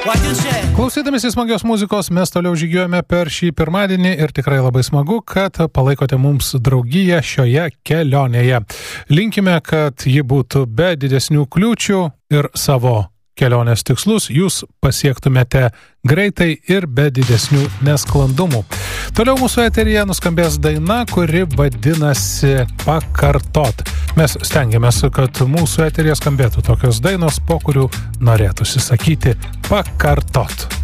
Klausydamėsi smagios muzikos, mes toliau žygiuojame per šį pirmadienį ir tikrai labai smagu, kad palaikote mums draugiją šioje kelionėje. Linkime, kad ji būtų be didesnių kliūčių ir savo kelionės tikslus jūs pasiektumėte greitai ir be didesnių nesklandumų. Toliau mūsų eteryje nuskambės daina, kuri vadinasi Pakartot. Mes stengiamės, kad mūsų eteryje skambėtų tokios dainos, po kurių norėtųsi sakyti pakartot.